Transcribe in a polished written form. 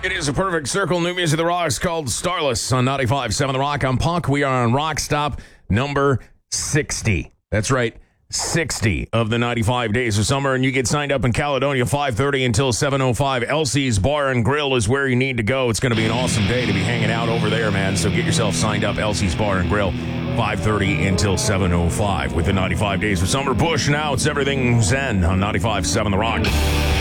It is a perfect circle. New music of the Rocks called Starless on 95.7 The Rock. I'm Punk. We are on Rock Stop number 60. That's right, 60 of the 95 days of summer. And you get signed up in Caledonia 5:30 until 7:05. Elsie's Bar and Grill is where you need to go. It's going to be an awesome day to be hanging out over there, man. So get yourself signed up. Elsie's Bar and Grill, 5:30 until 7:05 with the 95 days of summer push. Now it's Everything Zen on 95.7 The Rock.